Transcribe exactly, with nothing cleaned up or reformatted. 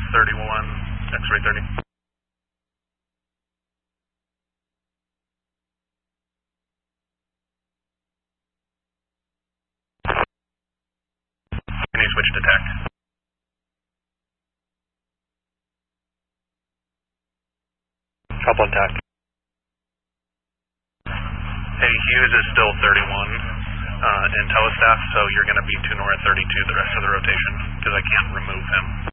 thirty-one, X-ray thirty. Can you switch to T A C? Couple on T A C. Hey, Hughes is still thirty-one uh, in telestaff, so you're going to be to north thirty-two the rest of the rotation, because I can't remove him.